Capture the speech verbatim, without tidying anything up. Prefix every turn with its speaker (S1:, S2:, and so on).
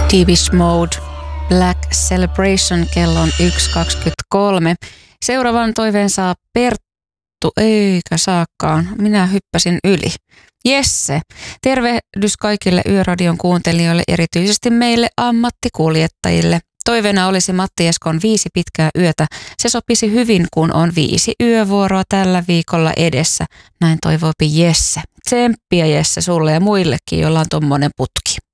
S1: Depeche Mode, Black Celebration, kello on yksi kaksikymmentäkolme. Seuraavan toiveen saa Perttu, eikä saakaan, minä hyppäsin yli. Jesse, tervehdys kaikille Yöradion kuuntelijoille, erityisesti meille ammattikuljettajille. Toiveena olisi Matti Eskon Viisi pitkää yötä. Se sopisi hyvin, kun on viisi yövuoroa tällä viikolla edessä. Näin toivoopi Jesse. Tsemppiä Jesse sulle ja muillekin, joilla on tommonen putki.